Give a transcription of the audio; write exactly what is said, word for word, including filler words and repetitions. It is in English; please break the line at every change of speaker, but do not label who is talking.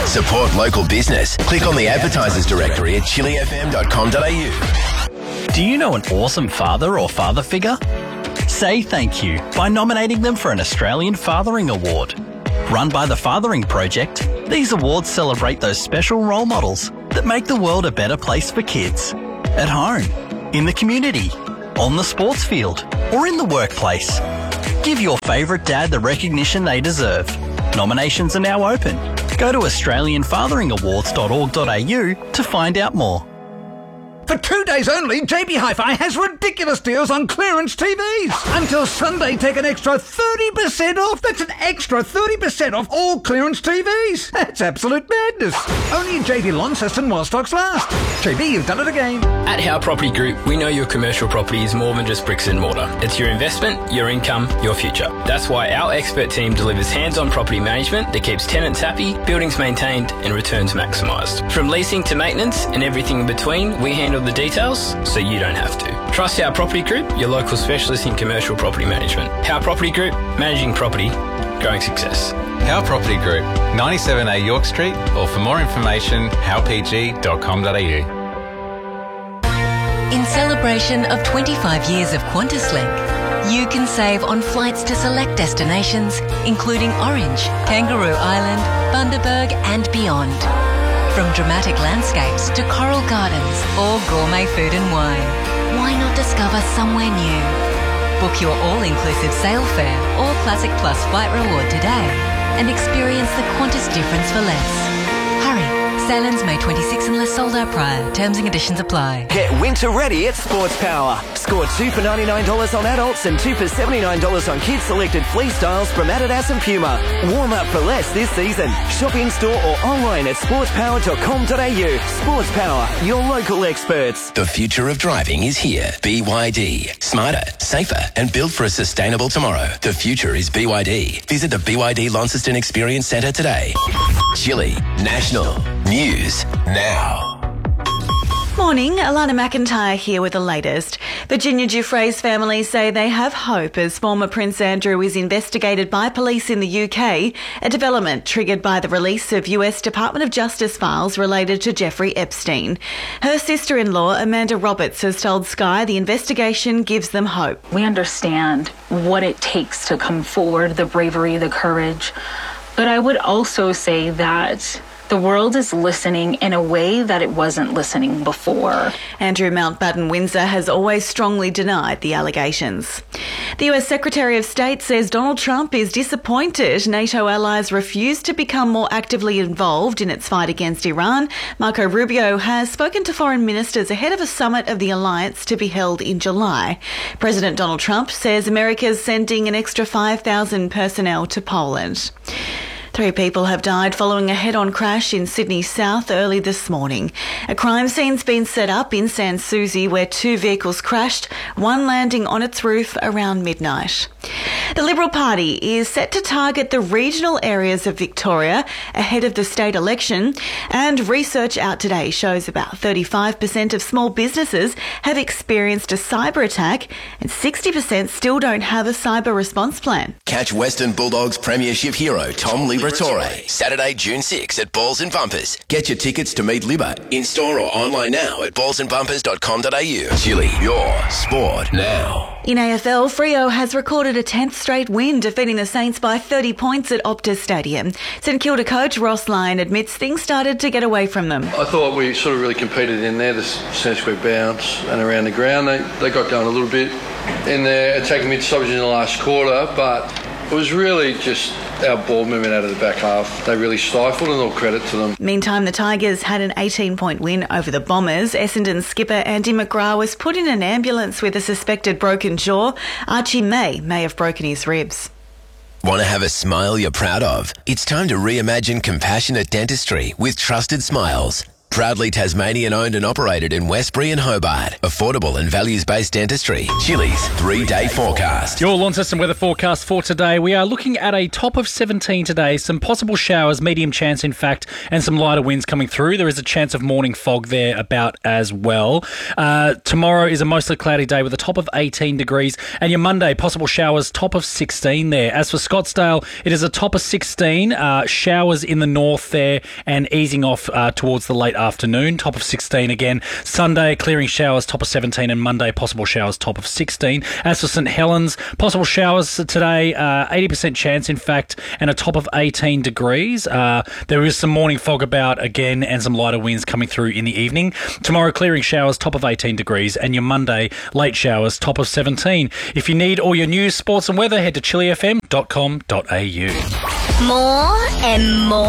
Support local business. Click on the advertisers directory at chili f m dot com dot a u.
Do you know an awesome father or father figure? Say thank you by nominating them for an Australian Fathering Award. Run by the Fathering Project, these awards celebrate those special role models that make the world a better place for kids. At home, in the community, on the sports field, or in the workplace. Give your favourite dad the recognition they deserve. Nominations are now open. Go to australian fathering awards dot org dot a u to find out more.
For two days only, J B Hi-Fi has ridiculous deals on clearance T Vs. Until Sunday, take an extra thirty percent off. That's an extra thirty percent off all clearance T Vs. That's absolute madness. Only in J B Launceston while stocks last. J B, you've done it again.
At Howe Property Group, we know your commercial property is more than just bricks and mortar. It's your investment, your income, your future. That's why our expert team delivers hands-on property management that keeps tenants happy, buildings maintained, and returns maximised. From leasing to maintenance and everything in between, we handle the details so you don't have to. Trust Howe Property Group, your local specialist in commercial property management. Howe Property Group, managing property, growing success.
Howe Property Group, ninety-seven A York Street, or for more information, howe p g dot com dot a u.
In celebration of twenty-five years of QantasLink, you can save on flights to select destinations, including Orange, Kangaroo Island, Bundaberg and beyond. From dramatic landscapes to coral gardens or gourmet food and wine, why not discover somewhere new? Book your all-inclusive sail fare or Classic Plus flight reward today and experience the Qantas difference for less. Hurry, sailings May twenty-sixth unless sold out prior. Terms and conditions apply.
Get winter ready at Sports Power. Score two for ninety-nine dollars on adults and two for seventy-nine dollars on kids selected fleece styles from Adidas and Puma. Warm up for less this season. Shop in store or online at sports power dot com dot a u. Sports Power, your local experts.
The future of driving is here. B Y D. Smarter, safer, and built for a sustainable tomorrow. The future is B Y D. Visit the B Y D Launceston Experience Centre today. Chile National News now.
Morning, Alana McIntyre here with the latest. Virginia Giuffre's family say they have hope as former Prince Andrew is investigated by police in the U K, a development triggered by the release of U S Department of Justice files related to Jeffrey Epstein. Her sister-in-law, Amanda Roberts, has told Sky the investigation gives them hope.
We understand what it takes to come forward, the bravery, the courage. But I would also say that the world is listening in a way that it wasn't listening before.
Andrew Mountbatten-Windsor has always strongly denied the allegations. The U S Secretary of State says Donald Trump is disappointed NATO allies refuse to become more actively involved in its fight against Iran. Marco Rubio has spoken to foreign ministers ahead of a summit of the alliance to be held in July. President Donald Trump says America's sending an extra five thousand personnel to Poland. Three people have died following a head-on crash in Sydney South early this morning. A crime scene's been set up in Sans Souci where two vehicles crashed, one landing on its roof around midnight. The Liberal Party is set to target the regional areas of Victoria ahead of the state election, and research out today shows about thirty-five percent of small businesses have experienced a cyber attack and sixty percent still don't have a cyber response plan.
Catch Western Bulldogs Premiership hero Tom Liberatore Saturday, June sixth at Balls and Bumpers. Get your tickets to meet Libba in store or online now at balls and bumpers dot com dot a u. Chile, your sport now.
In A F L, Freo has recorded a tenth straight win, defeating the Saints by thirty points at Optus Stadium. St Kilda coach Ross Lyon admits things started to get away from them.
I thought we sort of really competed in there, the centre square bounce and around the ground. They, they got down a little bit in their attacking mid-stoppage in the last quarter, but it was really just our ball movement out of the back half. They really stifled, and all credit to them.
Meantime, the Tigers had an eighteen-point win over the Bombers. Essendon skipper Andy McGrath was put in an ambulance with a suspected broken jaw. Archie May may have broken his ribs.
Want to have a smile you're proud of? It's time to reimagine compassionate dentistry with Trusted Smiles. Proudly Tasmanian owned and operated in Westbury and Hobart. Affordable and values-based dentistry. Chili's three-day forecast.
Your Launceston weather forecast for today. We are looking at a top of seventeen today. Some possible showers, medium chance in fact, and some lighter winds coming through. There is a chance of morning fog there about as well. Uh, tomorrow is a mostly cloudy day with a top of eighteen degrees. And your Monday, possible showers, top of sixteen there. As for Scottsdale, it is a top of sixteen. Uh, showers in the north there and easing off uh, towards the late afternoon. Top of sixteen again. Sunday, clearing showers, top of seventeen. And Monday, possible showers, top of sixteen. As for St Helens, possible showers today, uh, eighty percent chance in fact, and a top of eighteen degrees. Uh, there is some morning fog about again and some lighter winds coming through in the evening. Tomorrow, clearing showers, top of eighteen degrees. And your Monday, late showers, top of seventeen. If you need all your news, sports and weather, head to chili f m dot com dot a u.
More and more